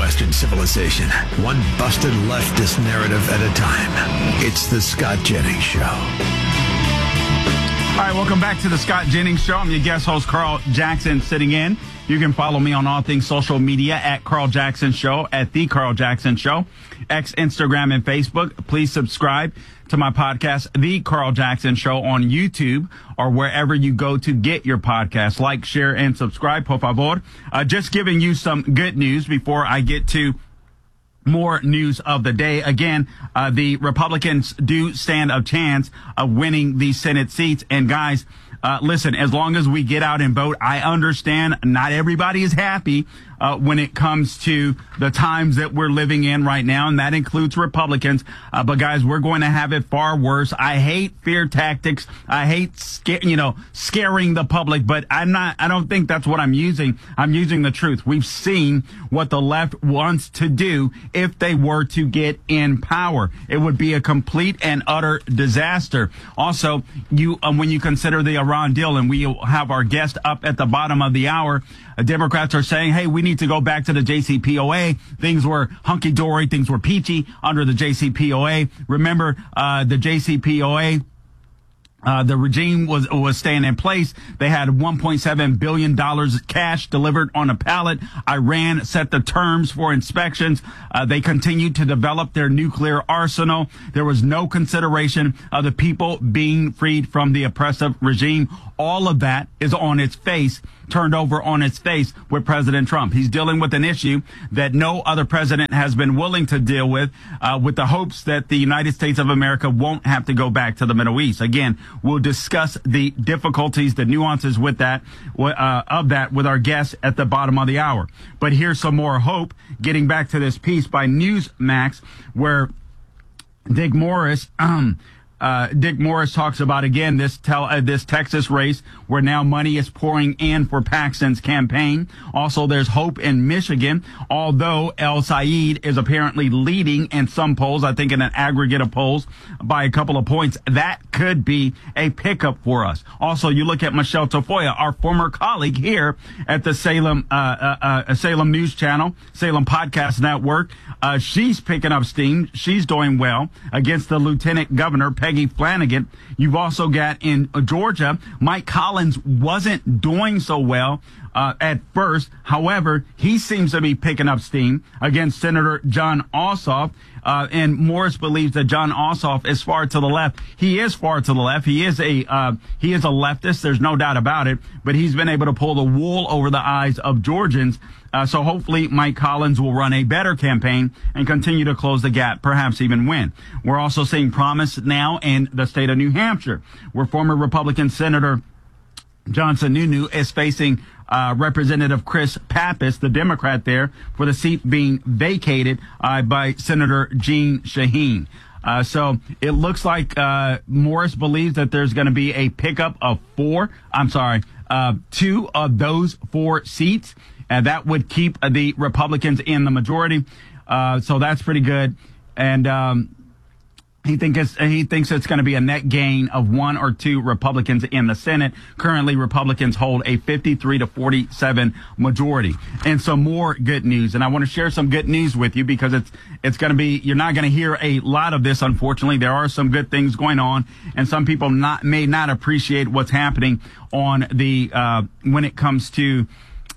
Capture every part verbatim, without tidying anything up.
Western civilization, one busted leftist narrative at a time. It's the Scott Jennings Show. All right, welcome back to the Scott Jennings Show. I'm your guest host, Carl Jackson, sitting in. You can follow me on all things social media at Carl Jackson Show, at The Carl Jackson Show, X, Instagram, and Facebook. Please subscribe to my podcast, The Carl Jackson Show, on YouTube or wherever you go to get your podcast. Like, share, and subscribe, por favor. Uh, just giving you some good news before I get to more news of the day. Again, uh, the Republicans do stand a chance of winning these Senate seats. And guys, uh, listen, as long as we get out and vote, I understand not everybody is happy uh, when it comes to the times that we're living in right now, and that includes Republicans. Uh, but guys, we're going to have it far worse. I hate fear tactics. I hate, sca- you know, scaring the public, but I'm not, I don't think that's what I'm using. I'm using the truth. We've seen what the left wants to do if they were to get in power. It would be a complete and utter disaster. Also, you, um, when you consider the Iran deal, and we have our guest up at the bottom of the hour, uh, Democrats are saying, hey, we need to go back to the J C P O A. Things were hunky-dory, things were peachy under the J C P O A. Remember, uh, the J C P O A, Uh, the regime was was staying in place. They had one point seven billion dollars cash delivered on a pallet. Iran set the terms for inspections. Uh, they continued to develop their nuclear arsenal. There was no consideration of the people being freed from the oppressive regime. All of that is on its face, turned over on its face with President Trump. He's dealing with an issue that no other president has been willing to deal with, uh, with the hopes that the United States of America won't have to go back to the Middle East. Again, we'll discuss the difficulties, the nuances with that, uh, of that with our guests at the bottom of the hour. But here's some more hope. Getting back to this piece by Newsmax, where Dick Morris, um, Uh, Dick Morris talks about, again, this tel- uh, this Texas race where now money is pouring in for Paxton's campaign. Also, there's hope in Michigan, although El Said is apparently leading in some polls, I think in an aggregate of polls, by a couple of points. That could be a pickup for us. Also, you look at Michelle Tafoya, our former colleague here at the Salem, uh, uh, uh, Salem News Channel, Salem Podcast Network. Uh, she's picking up steam. She's doing well against the Lieutenant Governor, Peggy Flanagan. You've also got in Georgia, Mike Collins wasn't doing so well uh, at first. However, he seems to be picking up steam against Senator Jon Ossoff. Uh, and Morris believes that Jon Ossoff is far to the left. He is far to the left. He is a uh, he is a leftist. There's no doubt about it. But he's been able to pull the wool over the eyes of Georgians. Uh, so hopefully Mike Collins will run a better campaign and continue to close the gap, perhaps even win. We're also seeing promise now in the state of New Hampshire, where former Republican Senator John Sununu is facing uh, Representative Chris Pappas, the Democrat there, for the seat being vacated uh, by Senator Jeanne Shaheen. Uh, so it looks like uh, Morris believes that there's going to be a pickup of four, I'm sorry, uh, two of those four seats. And that would keep the Republicans in the majority. Uh, so that's pretty good. And um, he, think it's, he thinks it's going to be a net gain of one or two Republicans in the Senate. Currently, Republicans hold a fifty-three to forty-seven majority. And some more good news. And I want to share some good news with you because it's it's going to be, you're not going to hear a lot of this, unfortunately. There are some good things going on, and some people not may not appreciate what's happening on the uh, when it comes to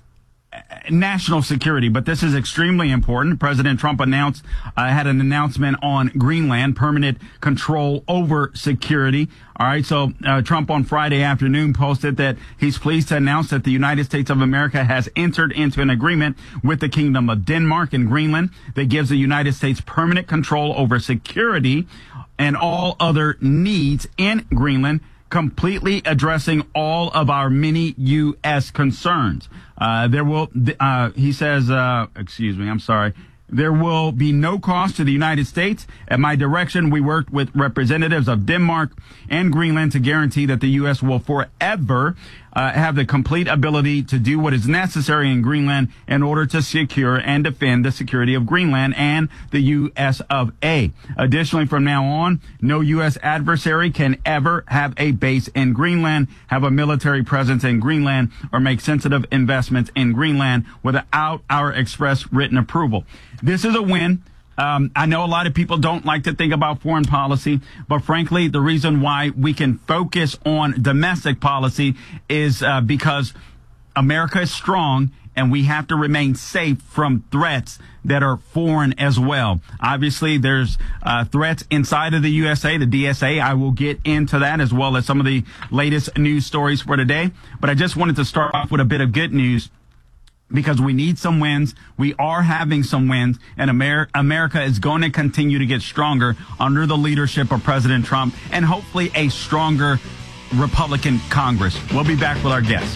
national security, but this is extremely important. President Trump announced, uh, had an announcement on Greenland, permanent control over security. All right. So uh, Trump on Friday afternoon posted that he's pleased to announce that the United States of America has entered into an agreement with the Kingdom of Denmark and Greenland that gives the United States permanent control over security and all other needs in Greenland, completely addressing all of our many U S concerns. Uh, there will, uh, he says, uh, excuse me, I'm sorry. There will be no cost to the United States. At my direction, we worked with representatives of Denmark and Greenland to guarantee that the U S will forever uh, have the complete ability to do what is necessary in Greenland in order to secure and defend the security of Greenland and the U S of A. Additionally, from now on, no U S adversary can ever have a base in Greenland, have a military presence in Greenland, or make sensitive investments in Greenland without our express written approval. This is a win. Um, I know a lot of people don't like to think about foreign policy, but frankly, the reason why we can focus on domestic policy is uh, because America is strong and we have to remain safe from threats that are foreign as well. Obviously, there's uh, threats inside of the U S A, the D S A. I will get into that as well as some of the latest news stories for today. But I just wanted to start off with a bit of good news, because we need some wins. We are having some wins, and Amer- America is going to continue to get stronger under the leadership of President Trump and hopefully a stronger Republican Congress. We'll be back with our guests.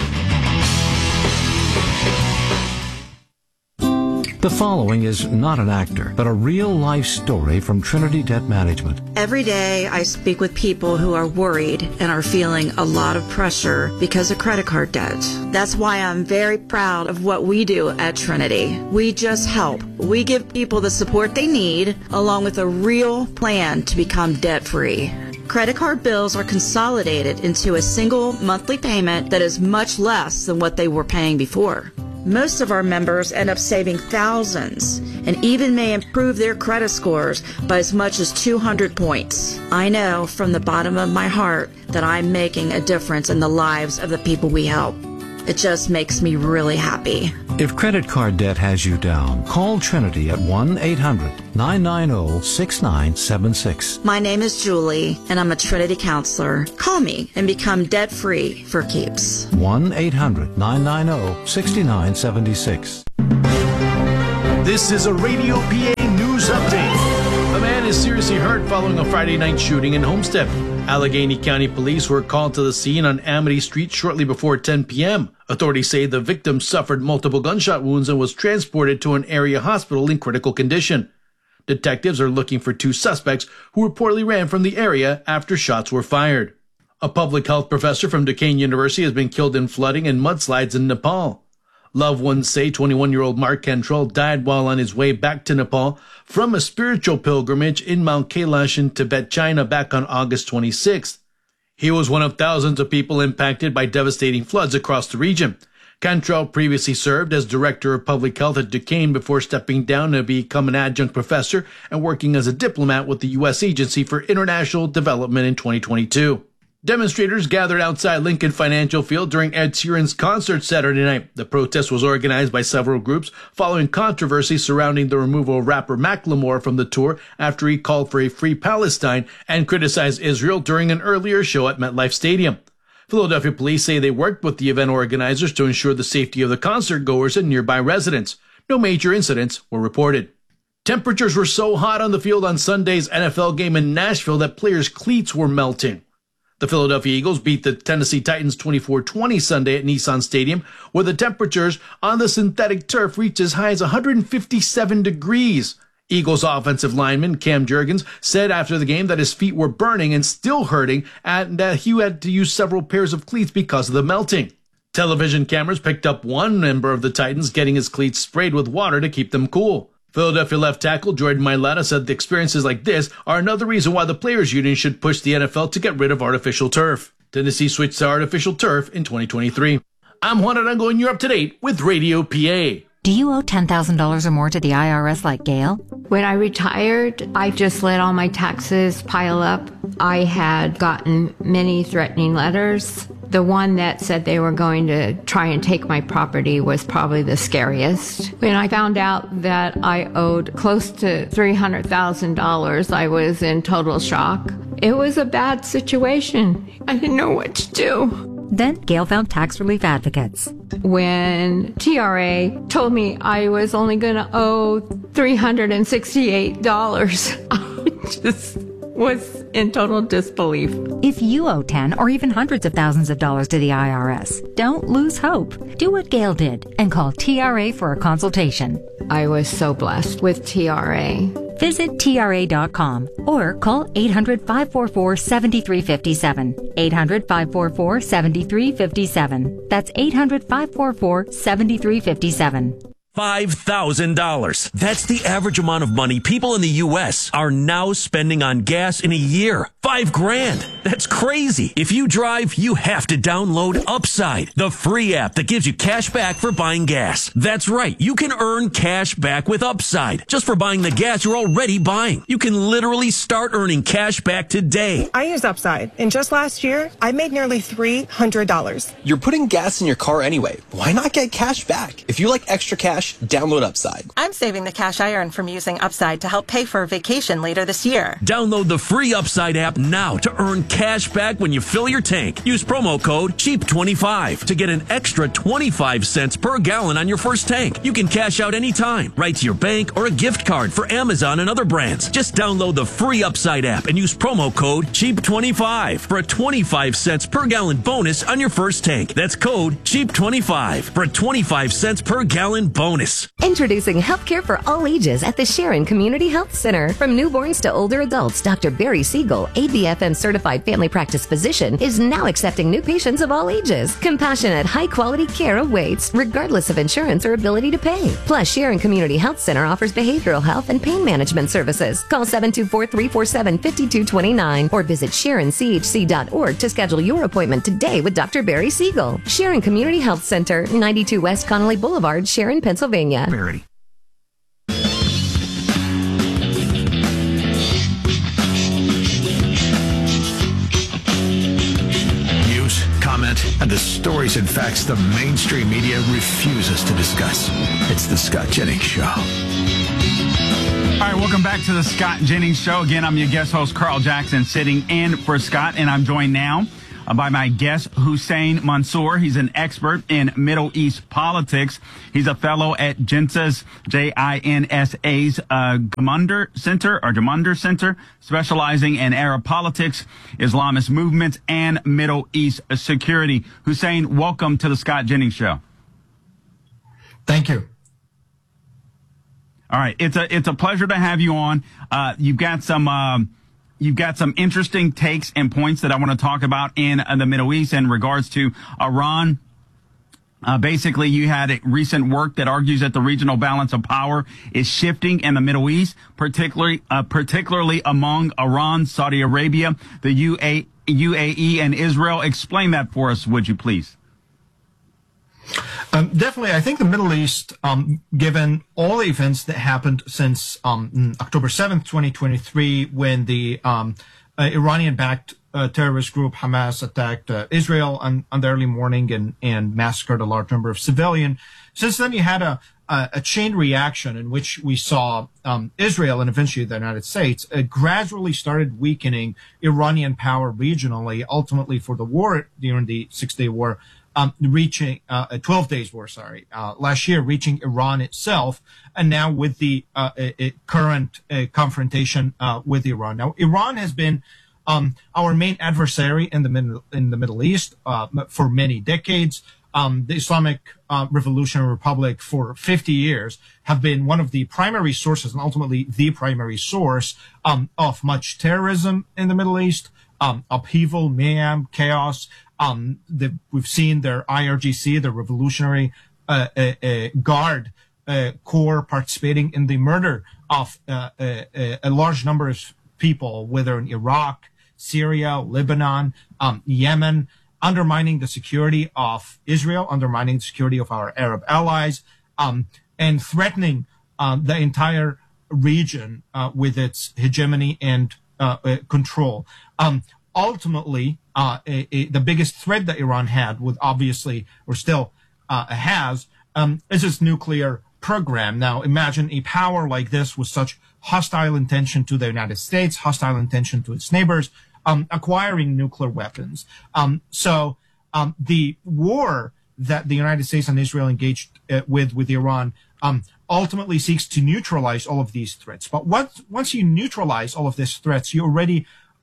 The following is not an actor, but a real-life story from Trinity Debt Management. Every day I speak with people who are worried and are feeling a lot of pressure because of credit card debt. That's why I'm very proud of what we do at Trinity. We just help. We give people the support they need, along with a real plan to become debt-free. Credit card bills are consolidated into a single monthly payment that is much less than what they were paying before. Most of our members end up saving thousands and even may improve their credit scores by as much as two hundred points. I know from the bottom of my heart that I'm making a difference in the lives of the people we help. It just makes me really happy. If credit card debt has you down, call Trinity at one eight hundred nine nine zero six nine seven six. My name is Julie, and I'm a Trinity counselor. Call me and become debt-free for keeps. one eight hundred nine nine zero six nine seven six. This is a Radio P A News Update. A man is seriously hurt following a Friday night shooting in Homestead. Allegheny County Police were called to the scene on Amity Street shortly before ten p.m. Authorities say the victim suffered multiple gunshot wounds and was transported to an area hospital in critical condition. Detectives are looking for two suspects who reportedly ran from the area after shots were fired. A public health professor from Duquesne University has been killed in flooding and mudslides in Nepal. Loved ones say twenty-one-year-old Mark Cantrell died while on his way back to Nepal from a spiritual pilgrimage in Mount Kailash in Tibet, China back on August twenty-sixth. He was one of thousands of people impacted by devastating floods across the region. Cantrell previously served as director of public health at Duquesne before stepping down to become an adjunct professor and working as a diplomat with the U S Agency for International Development in twenty twenty-two. Demonstrators gathered outside Lincoln Financial Field during Ed Sheeran's concert Saturday night. The protest was organized by several groups following controversy surrounding the removal of rapper Macklemore from the tour after he called for a free Palestine and criticized Israel during an earlier show at MetLife Stadium. Philadelphia police say they worked with the event organizers to ensure the safety of the concert goers and nearby residents. No major incidents were reported. Temperatures were so hot on the field on Sunday's N F L game in Nashville that players' cleats were melting. The Philadelphia Eagles beat the Tennessee Titans twenty-four twenty Sunday at Nissan Stadium, where the temperatures on the synthetic turf reached as high as one hundred fifty-seven degrees. Eagles offensive lineman Cam Jurgens said after the game that his feet were burning and still hurting and that he had to use several pairs of cleats because of the melting. Television cameras picked up one member of the Titans getting his cleats sprayed with water to keep them cool. Philadelphia left tackle Jordan Mailata said the experiences like this are another reason why the Players Union should push the N F L to get rid of artificial turf. Tennessee switched to artificial turf in twenty twenty-three. I'm Juan Arango and you're up to date with Radio P A. Do you owe ten thousand dollars or more to the I R S like Gail? When I retired, I just let all my taxes pile up. I had gotten many threatening letters. The one that said they were going to try and take my property was probably the scariest. When I found out that I owed close to three hundred thousand dollars, I was in total shock. It was a bad situation. I didn't know what to do. Then Gail found tax relief advocates. When T R A told me I was only going to owe three hundred sixty-eight dollars, I just was in total disbelief. If you owe ten or even hundreds of thousands of dollars to the I R S, don't lose hope. Do what Gail did and call T R A for a consultation. I was so blessed with T R A. Visit T R A dot com or call eight hundred, five four four, seven three five seven. eight hundred, five four four, seven three five seven. That's eight hundred, five four four, seven three five seven. five thousand dollars. That's the average amount of money people in the U S are now spending on gas in a year. Five grand. That's crazy. If you drive, you have to download Upside, the free app that gives you cash back for buying gas. That's right. You can earn cash back with Upside just for buying the gas you're already buying. You can literally start earning cash back today. I use Upside, and just last year, I made nearly three hundred dollars. You're putting gas in your car anyway. Why not get cash back? If you like extra cash, download Upside. I'm saving the cash I earn from using Upside to help pay for a vacation later this year. Download the free Upside app now to earn cash back when you fill your tank. Use promo code cheap twenty-five to get an extra twenty-five cents per gallon on your first tank. You can cash out anytime, right to your bank or a gift card for Amazon and other brands. Just download the free Upside app and use promo code cheap twenty-five for a twenty-five cents per gallon bonus on your first tank. That's code cheap twenty-five for a twenty-five cents per gallon bonus. Introducing healthcare for all ages at the Sharon Community Health Center. From newborns to older adults, Doctor Barry Siegel, A B F M certified family practice physician, is now accepting new patients of all ages. Compassionate, high-quality care awaits, regardless of insurance or ability to pay. Plus, Sharon Community Health Center offers behavioral health and pain management services. Call seven two four, three four seven, five two two nine or visit sharon c h c dot org to schedule your appointment today with Doctor Barry Siegel. Sharon Community Health Center, ninety-two West Connolly Boulevard, Sharon, Pennsylvania. Barry. News, comment, and the stories and facts the mainstream media refuses to discuss. It's the Scott Jennings Show. All right, welcome back to the Scott Jennings Show. Again, I'm your guest host, Carl Jackson, sitting in for Scott, and I'm joined now uh, by my guest, Hussein Mansour. He's an expert in Middle East politics. He's a fellow at JINSA's, J I N S A's uh, Gemunder Center, or Gemunder Center, specializing in Arab politics, Islamist movements, and Middle East security. Hussein, welcome to the Scott Jennings Show. Thank you. All right, it's a it's a pleasure to have you on. Uh, you've got some um, you've got some interesting takes and points that I want to talk about in uh, the Middle East in regards to Iran. Uh, basically, you had a recent work that argues that the regional balance of power is shifting in the Middle East, particularly uh, particularly among Iran, Saudi Arabia, the U A E, and Israel. Explain that for us, would you please? Um, definitely, I think the Middle East, um, given all the events that happened since um, October seventh, twenty twenty-three, when the um, uh, Iranian-backed uh, terrorist group Hamas attacked uh, Israel on, on the early morning and, and massacred a large number of civilians. Since then, you had a, a, a chain reaction in which we saw um, Israel and eventually the United States uh, gradually started weakening Iranian power regionally, ultimately for the war during the Six-Day War. Um, reaching, uh, twelve days war, sorry, uh, last year, reaching Iran itself, and now with the, uh, uh current, uh, confrontation, uh, with Iran. Now, Iran has been, um, our main adversary in the Middle, in the Middle East, uh, for many decades. Um, the Islamic, uh, Revolutionary Republic for fifty years have been one of the primary sources and ultimately the primary source, um, of much terrorism in the Middle East, um, upheaval, mayhem, chaos. Um, the, we've seen their I R G C, the Revolutionary uh, uh, uh, Guard uh, Corps, participating in the murder of uh, uh, uh, a large number of people, whether in Iraq, Syria, Lebanon, um, Yemen, undermining the security of Israel, undermining the security of our Arab allies, um, and threatening um, the entire region uh, with its hegemony and uh, uh, control. Um, ultimately, Uh, a, a, the biggest threat that Iran had, with obviously, or still uh, has, um, is its nuclear program. Now, imagine a power like this with such hostile intention to the United States, hostile intention to its neighbors, um, acquiring nuclear weapons. Um, so um, the war that the United States and Israel engaged uh, with with Iran um, ultimately seeks to neutralize all of these threats. But once once you neutralize all of these threats, you already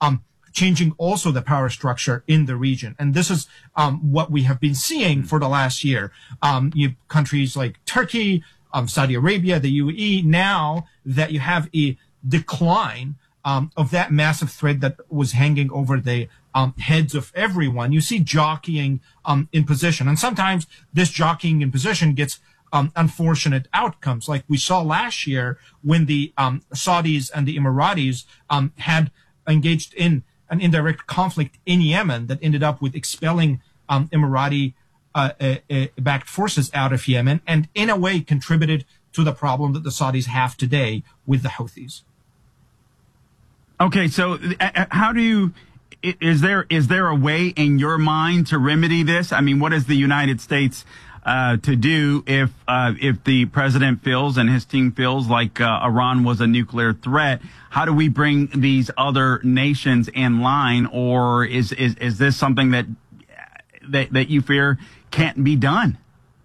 um, changing also the power structure in the region. And this is um, what we have been seeing for the last year. Um, you countries like Turkey, um, Saudi Arabia, the U A E, now that you have a decline um, of that massive thread that was hanging over the um, heads of everyone, you see jockeying um, in position. And sometimes this jockeying in position gets um, unfortunate outcomes, like we saw last year when the um, Saudis and the Emiratis um, had engaged in an indirect conflict in Yemen that ended up with expelling um, Emirati uh, uh, uh, backed forces out of Yemen, and in a way contributed to the problem that the Saudis have today with the Houthis. Okay, so uh, how do you, is there is there a way in your mind to remedy this? I mean, what is the United States uh, to do if uh, if the president feels and his team feels like uh, Iran was a nuclear threat? How do we bring these other nations in line, or is is is this something that that that you fear can't be done?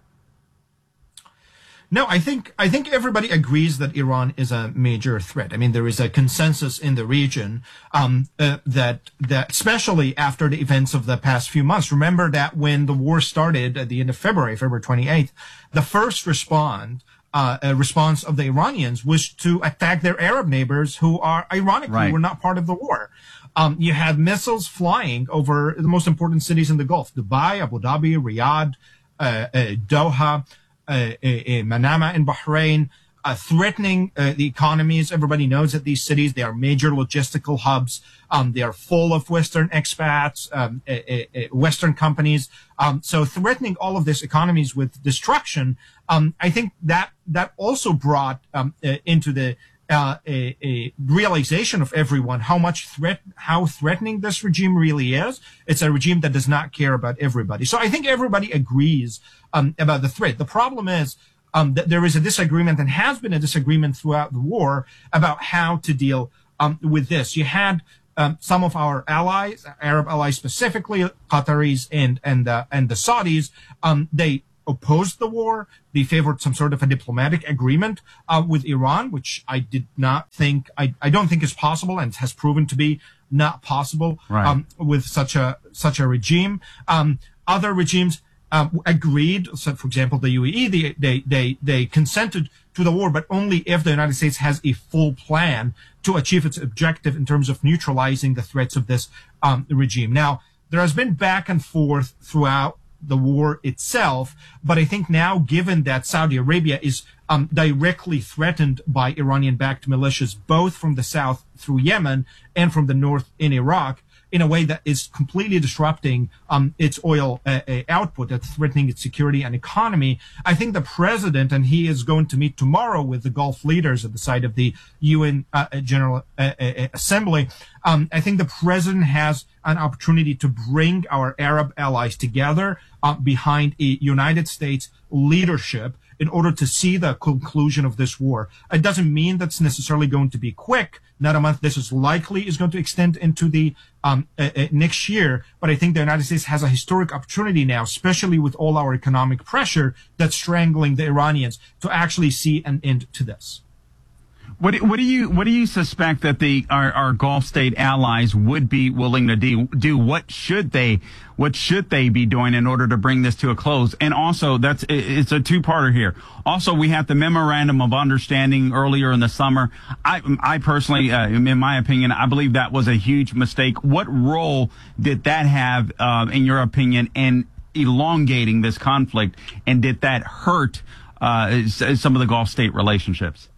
No, I think I think everybody agrees that Iran is a major threat. I mean, there is a consensus in the region um, uh, that that, especially after the events of the past few months. Remember that when the war started at the end of February, February twenty-eighth, the first respond uh, uh, response of the Iranians was to attack their Arab neighbors, who are ironically right. were not part of the war. Um, you had missiles flying over the most important cities in the Gulf: Dubai, Abu Dhabi, Riyadh, uh, uh, Doha. Uh, uh, Manama in Bahrain, uh, threatening uh, the economies. Everybody knows that these cities, they are major logistical hubs. Um, they are full of Western expats, um, uh, uh, Western companies. Um, so threatening all of these economies with destruction, um, I think that that also brought um, uh, into the uh, a, a realization of everyone how much threat, how threatening this regime really is. It's a regime that does not care about everybody. So I think everybody agrees Um, about the threat. The problem is um, that there is a disagreement, and has been a disagreement throughout the war, about how to deal um, with this. You had um, some of our allies, Arab allies specifically, Qataris and and uh, and the Saudis. Um, they opposed the war. They favored some sort of a diplomatic agreement uh, with Iran, which I did not think, I, I don't think is possible, and has proven to be not possible right. um, with such a such a regime. Um, other regimes Um, agreed. So, for example, the U A E, they, they, they, they consented to the war, but only if the United States has a full plan to achieve its objective in terms of neutralizing the threats of this um, regime. Now, there has been back and forth throughout the war itself, but I think now, given that Saudi Arabia is um, directly threatened by Iranian-backed militias, both from the south through Yemen and from the north in Iraq, in a way that is completely disrupting um, its oil uh, uh, output, that's threatening its security and economy. I think the president, and he is going to meet tomorrow with the Gulf leaders at the site of the U N uh, General uh, uh, Assembly. Um, I think the president has an opportunity to bring our Arab allies together uh, behind a United States leadership in order to see the conclusion of this war. It doesn't mean that's necessarily going to be quick. Not a month. This is likely is going to extend into the um, uh, uh, next year. But I think the United States has a historic opportunity now, especially with all our economic pressure that's strangling the Iranians, to actually see an end to this. What do, what do you what do you suspect that the our, our Gulf state allies would be willing to do, do? What should they what should they be doing in order to bring this to a close? And also, that's it's a two-parter here. Also, we had the memorandum of understanding earlier in the summer. I I personally, uh, in my opinion, I believe that was a huge mistake. What role did that have, uh, in your opinion, in elongating this conflict? And did that hurt uh, some of the Gulf state relationships?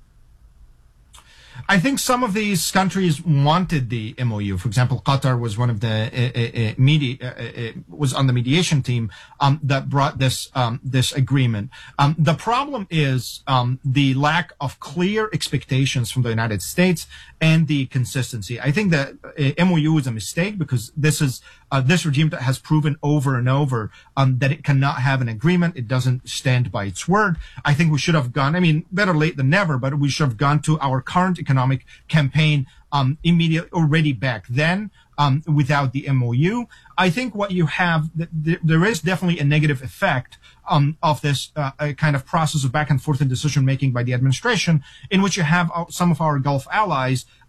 I think some of these countries wanted the M O U. For example, Qatar was one of the uh, uh, media uh, uh, was on the mediation team um, that brought this um, this agreement. Um, the problem is um, the lack of clear expectations from the United States and the consistency. I think that uh, M O U is a mistake, because this is uh, this regime that has proven over and over um, that it cannot have an agreement. It doesn't stand by its word. I think we should have gone. I mean, better late than never, but we should have gone to our current economic campaign um, immediately already back then um, without the M O U. I think what you have, th- there is definitely a negative effect um, of this uh, kind of process of back and forth and decision making by the administration, in which you have some of our Gulf allies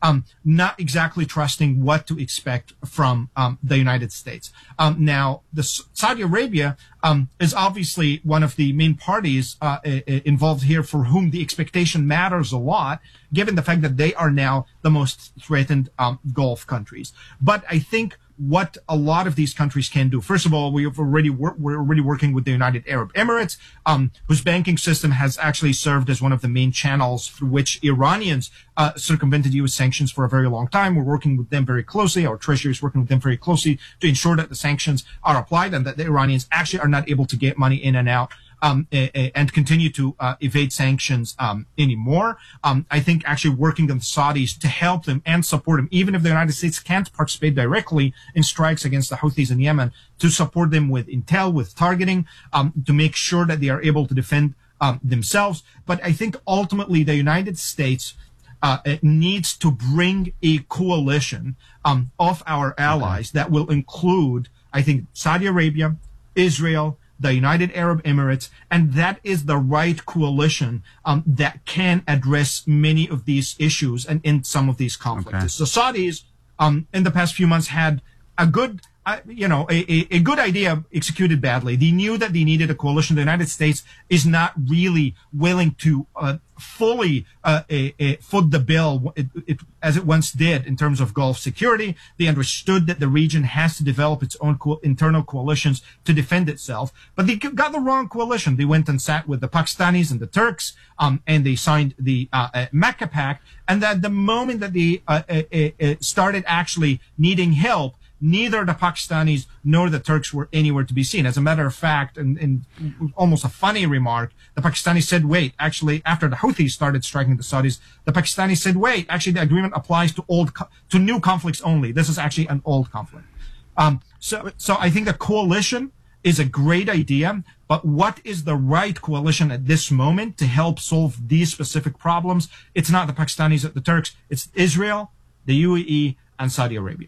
um, not exactly trusting what to expect from um, the United States. Um, now, the Saudi Arabia um, is obviously one of the main parties uh, involved here for whom the expectation matters a lot, given the fact that they are now the most threatened um, Gulf countries. But I think what a lot of these countries can do. First of all, we have already wor- we're already working with the United Arab Emirates, um, whose banking system has actually served as one of the main channels through which Iranians uh, circumvented U S sanctions for a very long time. We're working with them very closely. Our treasury is working with them very closely to ensure that the sanctions are applied and that the Iranians actually are not able to get money in and out Um, and continue to uh, evade sanctions um, anymore. Um, I think actually working on the Saudis to help them and support them, even if the United States can't participate directly in strikes against the Houthis in Yemen, to support them with intel, with targeting, um, to make sure that they are able to defend um, themselves. But I think ultimately the United States uh, needs to bring a coalition um, of our allies that will include, I think, Saudi Arabia, Israel, the United Arab Emirates, and that is the right coalition um, that can address many of these issues and in some of these conflicts. Okay. The Saudis, um, in the past few months, had a good, uh, you know, a, a, a good idea executed badly. They knew that they needed a coalition. The United States is not really willing to uh, fully uh, a, a foot the bill it, it, as it once did in terms of Gulf security. They understood that the region has to develop its own co- internal coalitions to defend itself, but they got the wrong coalition. They went and sat with the Pakistanis and the Turks, um, and they signed the uh, uh, Mecca Pact. And that the moment that they uh, uh, uh, started actually needing help, neither the Pakistanis nor the Turks were anywhere to be seen. As a matter of fact, and, and almost a funny remark, the Pakistanis said, wait, actually, after the Houthis started striking the Saudis, the Pakistanis said, wait, actually, the agreement applies to old, to new conflicts only. This is actually an old conflict. Um, so, so I think the coalition is a great idea, but what is the right coalition at this moment to help solve these specific problems? It's not the Pakistanis or the Turks. It's Israel, the U A E, and Saudi Arabia.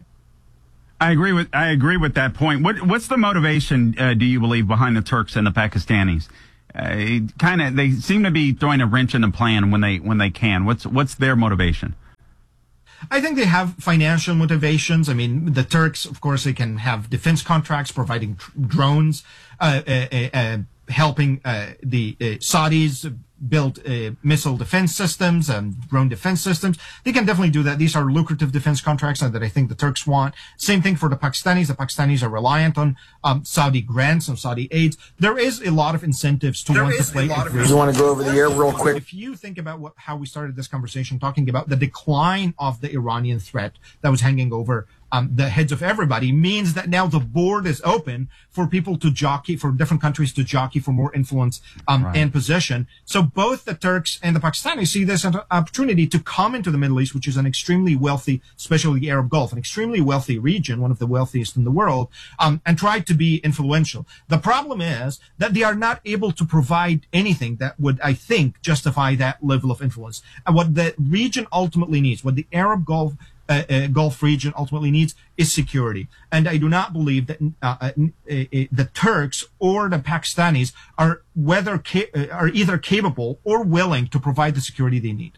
I agree with I agree with that point. What what's the motivation, uh, do you believe, behind the Turks and the Pakistanis? Uh, kind of, they seem to be throwing a wrench in the plan when they when they can. What's what's their motivation? I think they have financial motivations. I mean, the Turks, of course, they can have defense contracts providing tr- drones, uh, uh, uh, helping uh, the uh, Saudis build uh, missile defense systems and drone defense systems. They can definitely do that. These are lucrative defense contracts that I think the Turks want. Same thing for the Pakistanis. The Pakistanis are reliant on um, Saudi grants and Saudi aids. There is a lot of incentives to there want to play. Do you want to go over the air real quick? If you think about what, how we started this conversation, talking about the decline of the Iranian threat that was hanging over Um, the heads of everybody, means that now the board is open for people to jockey, for different countries to jockey for more influence um, right. and position. So both the Turks and the Pakistanis see this as an opportunity to come into the Middle East, which is an extremely wealthy, especially the Arab Gulf, an extremely wealthy region, one of the wealthiest in the world, um, and try to be influential. The problem is that they are not able to provide anything that would, I think, justify that level of influence. And what the region ultimately needs, what the Arab Gulf Uh, uh, Gulf region ultimately needs is security. And I do not believe that uh, uh, uh, the Turks or the Pakistanis are whether ca- uh, are either capable or willing to provide the security they need.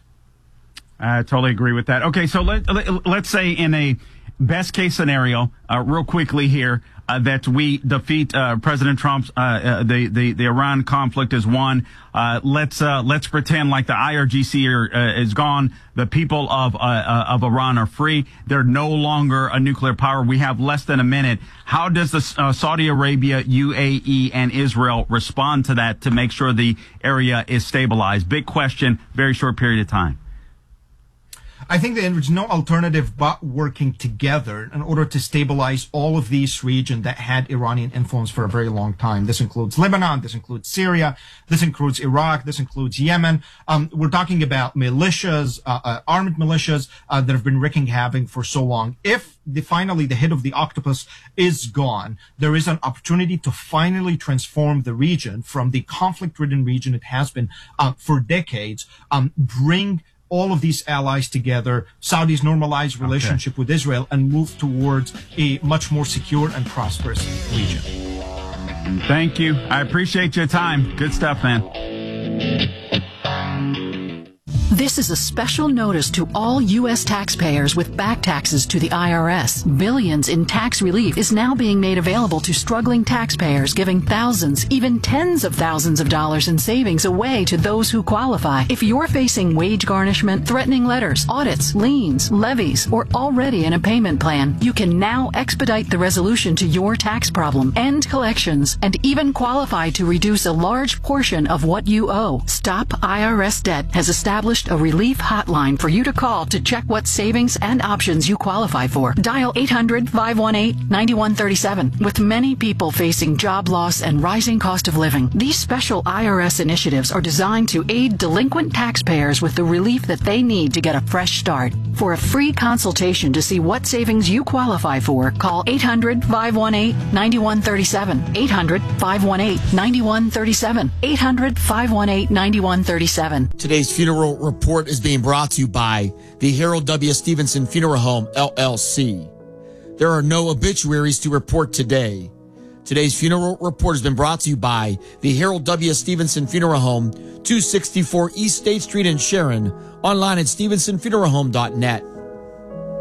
I totally agree with that. Okay, so let, let, let's say in a best case scenario, uh, real quickly here, uh, that we defeat uh, President Trump's uh, uh, the, the the Iran conflict is won. Uh, let's uh, let's pretend like the I R G C are, uh, is gone. The people of uh, uh, of Iran are free. They're no longer a nuclear power. We have less than a minute. How does the uh, Saudi Arabia, U A E, and Israel respond to that to make sure the area is stabilized? Big question. Very short period of time. I think that there's no alternative but working together in order to stabilize all of these regions that had Iranian influence for a very long time. This includes Lebanon, this includes Syria, this includes Iraq, this includes Yemen. Um, we're talking about militias, uh, uh, armed militias uh, that have been wreaking havoc for so long. If the, finally the head of the octopus is gone, there is an opportunity to finally transform the region from the conflict-ridden region it has been uh, for decades, um, bring all of these allies together, Saudi's normalized relationship okay. with Israel, and move towards a much more secure and prosperous region. Thank you. I appreciate your time. Good stuff, man. This is a special notice to all U S taxpayers with back taxes to the I R S. Billions in tax relief is now being made available to struggling taxpayers, giving thousands, even tens of thousands of dollars in savings away to those who qualify. If you're facing wage garnishment, threatening letters, audits, liens, levies, or already in a payment plan, you can now expedite the resolution to your tax problem, end collections, and even qualify to reduce a large portion of what you owe. Stop I R S Debt has established a relief hotline for you to call to check what savings and options you qualify for. Dial eight hundred, five one eight, nine one three seven. With many people facing job loss and rising cost of living, these special I R S initiatives are designed to aid delinquent taxpayers with the relief that they need to get a fresh start. For a free consultation to see what savings you qualify for, call eight hundred, five one eight, nine one three seven. eight hundred, five one eight, nine one three seven. eight hundred, five one eight, nine one three seven. Today's funeral report is being brought to you by the Harold W. Stevenson Funeral Home, L L C. There are no obituaries to report today. Today's funeral report has been brought to you by the Harold W. Stevenson Funeral Home, two sixty-four East State Street in Sharon, online at stevenson funeral home dot net.